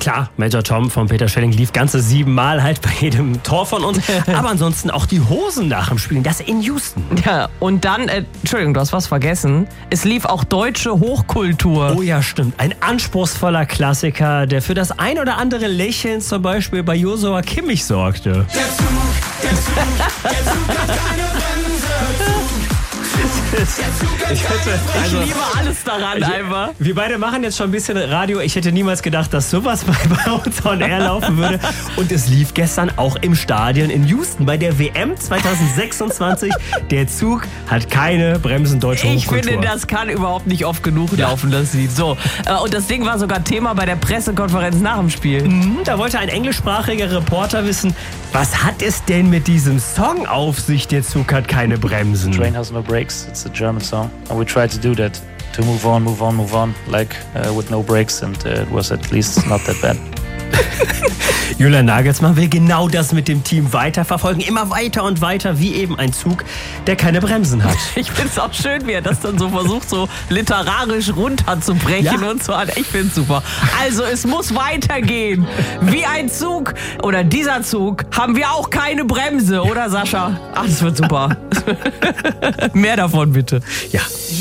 Klar, Major Tom von Peter Schelling lief ganze 7 Mal halt bei jedem Tor von uns. Aber ansonsten auch die Hosen nach dem Spielen, das in Houston. Ja, und dann, Entschuldigung, du hast was vergessen. Es lief auch deutsche Hochkultur. Oh ja, stimmt. Ein anspruchsvoller Klassiker, der für das ein oder andere Lächeln zum Beispiel bei Joshua Kimmich sorgte. Der Zug hat keine Bremse. Ich liebe alles daran einfach. Wir beide machen jetzt schon ein bisschen Radio. Ich hätte niemals gedacht, dass sowas bei uns on air laufen würde. Und es lief gestern auch im Stadion in Houston bei der WM 2026. Der Zug hat keine Bremsen, deutsche Ich Hochkultur. finde, das kann überhaupt nicht oft genug laufen, das Lied. So, und das Ding war sogar Thema bei der Pressekonferenz nach dem Spiel. Da wollte ein englischsprachiger Reporter wissen, was hat es denn mit diesem Song auf sich? Der Zug hat keine Bremsen. Train has no brakes. It's a German song, and we tried to do that, to move on, like with no brakes, and it was at least not that bad. Julian Nagelsmann will genau das mit dem Team weiterverfolgen, immer weiter und weiter, wie eben ein Zug, der keine Bremsen hat. Ich finde es auch schön, wie er das dann so versucht, so literarisch runterzubrechen und so. Ich finde es super. Also es muss weitergehen. Wie ein Zug oder dieser Zug haben wir auch keine Bremse, oder Sascha? Ach, das wird super. Mehr davon bitte. Ja.